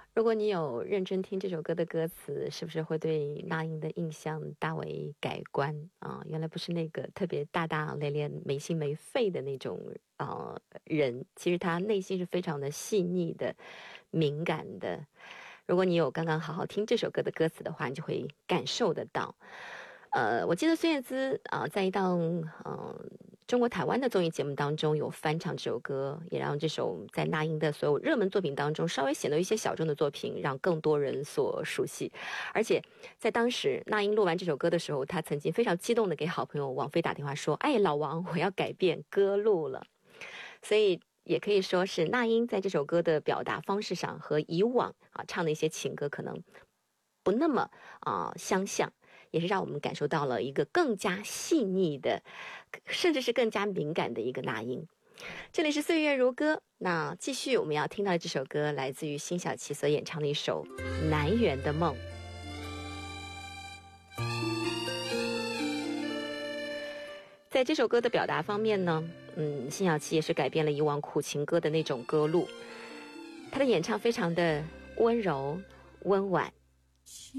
如果你有认真听这首歌的歌词，是不是会对那英的印象大为改观啊？原来不是那个特别大大咧咧、没心没肺的那种人，其实他内心是非常的细腻的、敏感的。如果你有刚刚好好听这首歌的歌词的话，你就会感受得到。我记得孙燕姿在一档中国台湾的综艺节目当中有翻唱这首歌，也让这首在那英的所有热门作品当中稍微显得一些小众的作品，让更多人所熟悉。而且在当时那英录完这首歌的时候，她曾经非常激动的给好朋友王菲打电话说：“哎，老王，我要改变歌路了。”所以也可以说是那英在这首歌的表达方式上和以往唱的一些情歌可能不那么相像，也是让我们感受到了一个更加细腻的，甚至是更加敏感的一个那英。这里是岁月如歌，那继续我们要听到的这首歌来自于辛晓琪所演唱的一首《南园的梦》。在这首歌的表达方面呢，辛晓琪也是改变了以往苦情歌的那种歌路，她的演唱非常的温柔温婉。